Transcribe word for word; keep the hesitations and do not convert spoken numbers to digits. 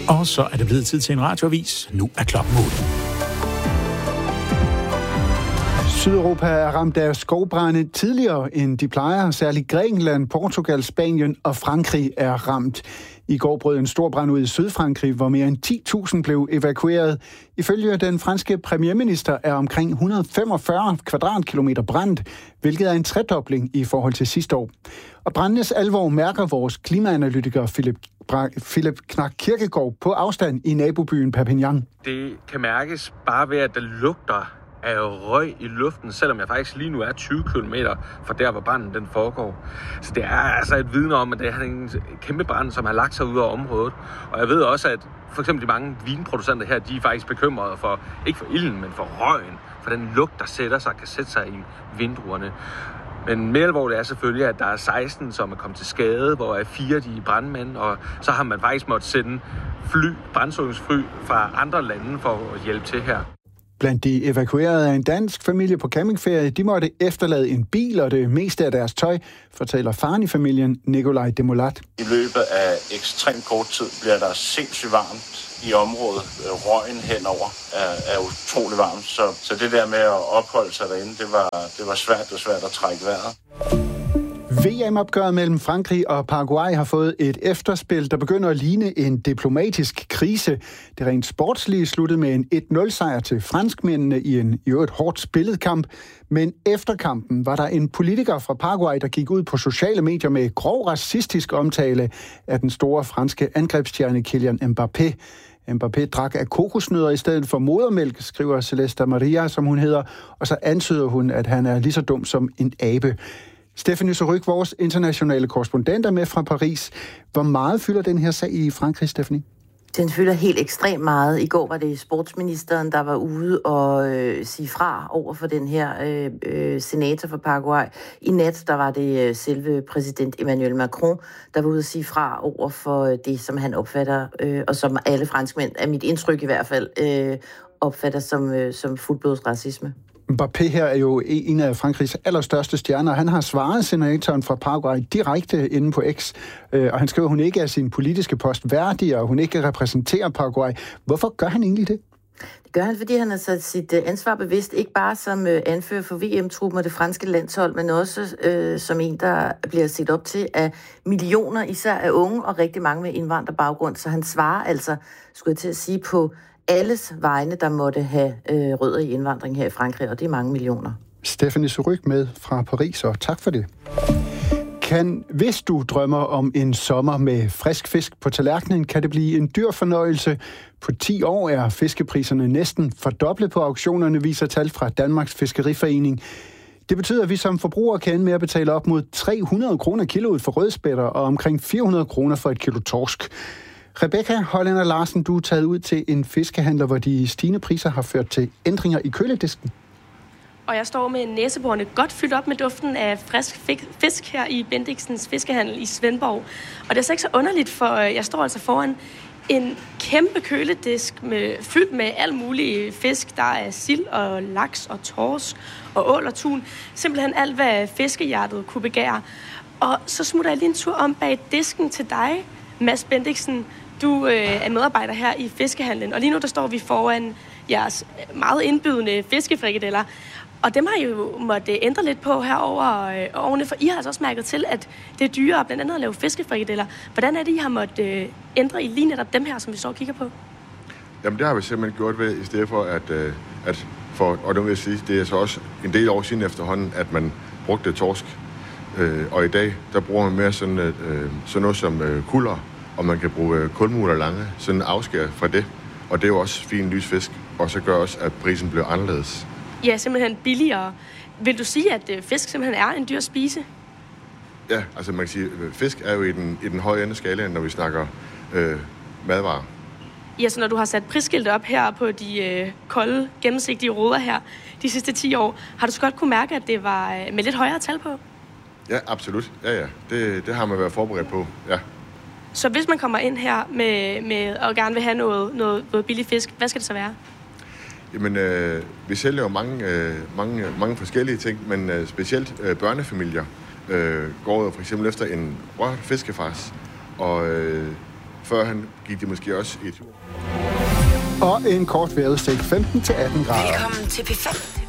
Og så er det blevet tid til en radioavis. Nu er klokken otte. Sydeuropa er ramt af skovbrænde tidligere, end de plejer. Særligt Grækenland, Portugal, Spanien og Frankrig er ramt. I går brød en stor brand ud i Sydfrankrig, hvor mere end ti tusind blev evakueret. Ifølge den franske premierminister er omkring et hundrede og femogfyrre kvadratkilometer brændt, hvilket er en tredobling i forhold til sidste år. Og brændenes alvor mærker vores klimaanalytiker Philip, Bra- Philip Knak Kirkegaard på afstand i nabobyen Perpignan. Det kan mærkes bare ved, at der lugter af røg i luften, selvom jeg faktisk lige nu er tyve kilometer fra der, hvor branden den foregår. Så det er altså et vidne om, at det er en kæmpe brand, som har lagt sig ud af området. Og jeg ved også, at for eksempel de mange vinproducenter her, de er faktisk bekymrede for, ikke for ilden, men for røgen, for den lugt, der sætter sig, kan sætte sig i vinduerne. Men mere alvorligt er selvfølgelig, at der er seksten, som er kommet til skade, hvor er fire de er brandmænd, og så har man faktisk måttet sende fly, brandslukningsfly fra andre lande for at hjælpe til her. Blandt de evakuerede er en dansk familie på campingferie. De måtte efterlade en bil og det meste af deres tøj, fortæller faren i familien, Nikolaj Demolat. I løbet af ekstremt kort tid bliver der sindssygt varmt i området. Røgen henover er, er utrolig varmt, så, så det der med at opholde sig derinde, det var, det var svært og svært at trække vejret. V M-opgøret mellem Frankrig og Paraguay har fået et efterspil, der begynder at ligne en diplomatisk krise. Det rent sportslige sluttede med en et nul sejr til franskmændene i en i øvrigt hårdt spillet kamp. Men efter kampen var der en politiker fra Paraguay, der gik ud på sociale medier med grov racistisk omtale af den store franske angrebsstjerne Kylian Mbappé. Mbappé drak af kokosnødder i stedet for modermælk, skriver Celeste Maria, som hun hedder, og så antyder hun, at han er lige så dum som en abe. Stephanie Surrugue, vores internationale korrespondent, er med fra Paris. Hvor meget fylder den her sag i Frankrig, Stephanie? Den fylder helt ekstremt meget. I går var det sportsministeren, der var ude og øh, sige fra over for den her øh, øh, senator for Paraguay. I nat, der var det øh, selve præsident Emmanuel Macron, der var ude at sige fra over for øh, det, som han opfatter, øh, og som alle franskmænd, af mit indtryk i hvert fald, øh, opfatter som, øh, som fuldblodsracisme. Mbappé her er jo en af Frankrigs allerstørste stjerner. Han har svaret senatoren fra Paraguay direkte inde på X, og han skriver, at hun ikke er sin politiske post værdig, og hun ikke repræsenterer Paraguay. Hvorfor gør han egentlig det? Det gør han, fordi han har sat sit ansvar bevidst, ikke bare som anfører for V M-truppen og det franske landshold, men også øh, som en, der bliver set op til af millioner, især af unge og rigtig mange med indvandrerbaggrund. Så han svarer altså, skulle jeg til at sige, på alles vegne, der måtte have øh, rødder i indvandring her i Frankrig, og det er mange millioner. Stephanie Surrugue med fra Paris, og tak for det. Kan, hvis du drømmer om en sommer med frisk fisk på tallerkenen, kan det blive en dyr fornøjelse. På ti år er fiskepriserne næsten fordoblet på auktionerne, viser tal fra Danmarks Fiskeriforening. Det betyder, at vi som forbrugere kan ende med at betale op mod tre hundrede kroner kiloet for rødspætter og omkring fire hundrede kroner for et kilo torsk. Rebecca Hollænder Larsen, du er taget ud til en fiskehandler, hvor de stigende priser har ført til ændringer i køledisken. Og jeg står med næseborene godt fyldt op med duften af frisk fisk her i Bendiksens Fiskehandel i Svendborg. Og det er så ikke så underligt, for jeg står altså foran en kæmpe køledisk med, fyldt med alle mulige fisk. Der er sild og laks og torsk og ål og tun. Simpelthen alt, hvad fiskehjertet kunne begære. Og så smutter jeg lige en tur om bag disken til dig, Mads Bendiksen. Du øh, er medarbejder her i Fiskehandlen, og lige nu der står vi foran jeres meget indbydende fiskefrikadeller. Og dem har I jo måttet ændre lidt på herover øh, ovene, for I har altså også mærket til, at det er dyrere blandt andet at lave fiskefrikadeller. Hvordan er det, I har måttet øh, ændre i lige netop dem her, som vi så og kigger på? Jamen det har vi simpelthen gjort ved, i stedet for at, øh, at for, og det vil jeg sige, det er så også en del år siden efterhånden, at man brugte torsk. Øh, og i dag, der bruger man mere sådan, øh, sådan noget som øh, kulder, og man kan bruge øh, kulmuler lange, sådan en afskær fra det. Og det er jo også fin lysfisk, og så gør også, at prisen bliver anderledes. Ja, simpelthen billigere. Vil du sige, at øh, fisk simpelthen er en dyr spise? Ja, altså man kan sige, at fisk er jo i den, i den høje ende af skalaen, når vi snakker øh, madvarer. Ja, så når du har sat prisskilte op her på de øh, kolde, gennemsigtige ruder her de sidste ti år, har du så godt kunne mærke, at det var øh, med lidt højere tal på? Ja, absolut. Ja, ja. Det, det har man været forberedt på, ja. Så hvis man kommer ind her med, med og gerne vil have noget, noget, noget billig fisk, hvad skal det så være? Jamen, øh, vi sælger jo mange, øh, mange, mange forskellige ting, men øh, specielt øh, børnefamilier øh, går jo for eksempel efter en rørt fiskefars. Og øh, førhen gik de måske også et. Og en kort vejrudsigt femten til atten grader. Velkommen til P fem.